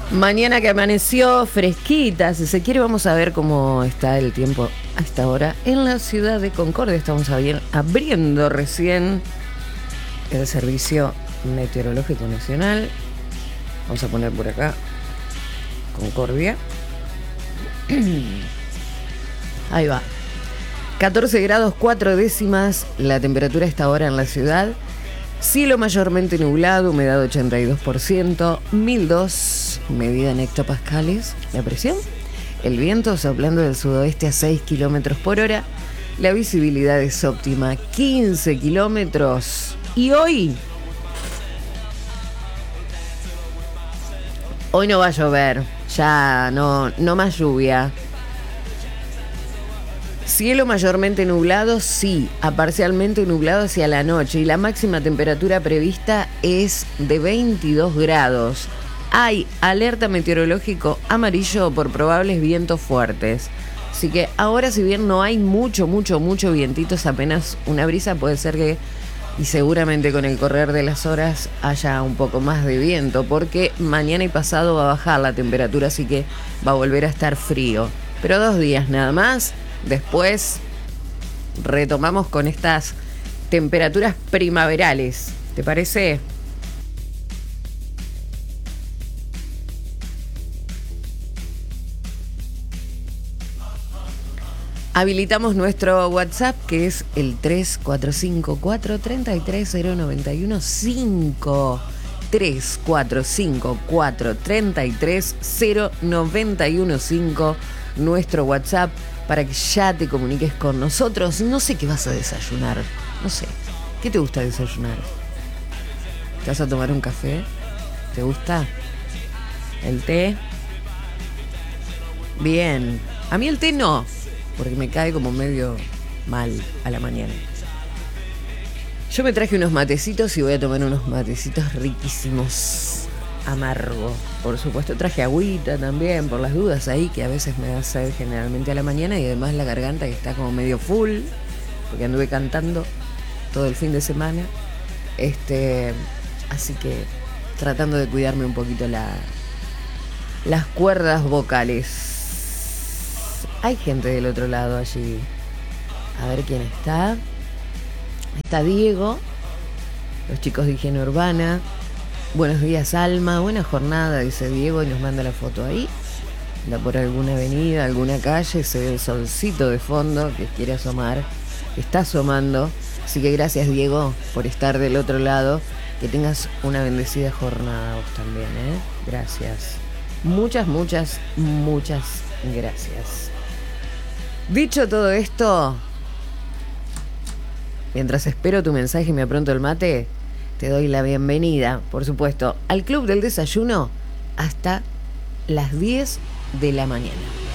Mañana que amaneció fresquita, si se quiere vamos a ver cómo está el tiempo a esta hora en la ciudad de Concordia. Estamos abriendo recién el Servicio Meteorológico Nacional. Vamos a poner por acá Concordia. Ahí va. 14 grados 4 décimas la temperatura a esta hora en la ciudad. Cielo mayormente nublado, humedad 82%, 1002 medida en hectopascales la presión. El viento soplando del sudoeste a 6 kilómetros por hora. La visibilidad es óptima, 15 kilómetros. Y hoy no va a llover, ya no más lluvia. Cielo mayormente nublado, sí, a parcialmente nublado hacia la noche y la máxima temperatura prevista es de 22 grados. Hay alerta meteorológico amarillo por probables vientos fuertes. Así que ahora, si bien no hay mucho vientito, es apenas una brisa, puede ser que, y seguramente con el correr de las horas, haya un poco más de viento, porque mañana y pasado va a bajar la temperatura, así que va a volver a estar frío. Pero 2 días nada más. Después retomamos con estas temperaturas primaverales. ¿Te parece? Habilitamos nuestro WhatsApp, que es el 3454-330915. 3454-330915. Nuestro WhatsApp para que ya te comuniques con nosotros. No sé qué vas a desayunar. No sé. ¿Qué te gusta desayunar? ¿Te vas a tomar un café? ¿Te gusta? ¿El té? Bien. A mí el té no, porque me cae como medio mal a la mañana. Yo me traje unos matecitos y voy a tomar unos matecitos riquísimos. Amargo, por supuesto. Traje agüita también, por las dudas ahí, que a veces me da sed generalmente a la mañana, y además la garganta que está como medio full, porque anduve cantando todo el fin de semana. Así que tratando de cuidarme un poquito las cuerdas vocales. Hay gente del otro lado allí. A ver quién está. Está Diego, los chicos de higiene urbana. Buenos días, Alma. Buena jornada, dice Diego, y nos manda la foto ahí. Anda por alguna avenida, alguna calle, se ve el solcito de fondo que quiere asomar. Está asomando. Así que gracias, Diego, por estar del otro lado. Que tengas una bendecida jornada vos también, ¿eh? Gracias. Muchas gracias. Dicho todo esto, mientras espero tu mensaje y me apronto el mate, te doy la bienvenida, por supuesto, al Club del Desayuno hasta las 10 de la mañana.